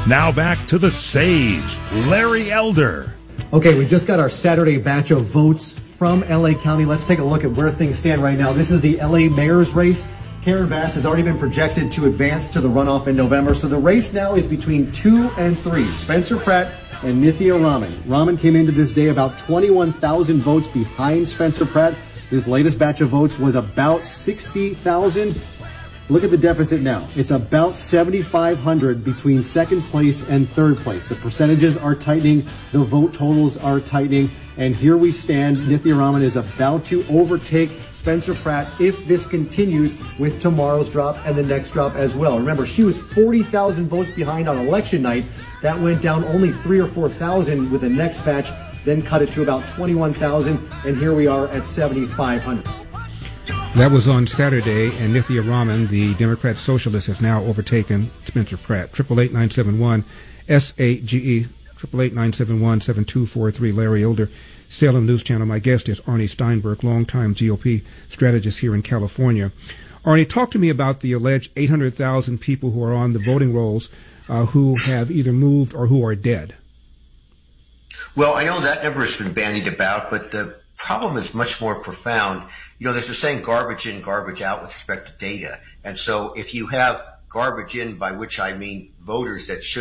Now back to the Sage, Larry Elder. Okay, we just got our Saturday batch of votes from LA County. Let's take a look at where things stand right now. This is the LA mayor's race. Karen Bass has already been projected to advance to the runoff in November. So the race now is between 2 and 3, Spencer Pratt and Nithya Raman. Raman came into this day about 21,000 votes behind Spencer Pratt. This latest batch of votes was about 60,000. Look at the deficit now. It's about 7,500 between second place and third place. The percentages are tightening. The vote totals are tightening. And here we stand. Nithya Raman is about to overtake Spencer Pratt if this continues with tomorrow's drop and the next drop as well. Remember, she was 40,000 votes behind on election night. That went down only 3,000 or 4,000 with the next batch, then cut it to about 21,000. And here we are at 7,500. That was on Saturday, and Nithya Raman, the Democrat Socialist, has now overtaken Spencer Pratt. 888-971-SAGE, 888-971-7243. Larry Elder, Salem News Channel. My guest is Arnie Steinberg, longtime GOP strategist here in California. Arnie, talk to me about the alleged 800,000 people who are on the voting rolls who have either moved or who are dead. Well, I know that number has been bandied about, but the problem is much more profound. You know, there's a saying garbage in, garbage out with respect to data. And so if you have garbage in, by which I mean voters that should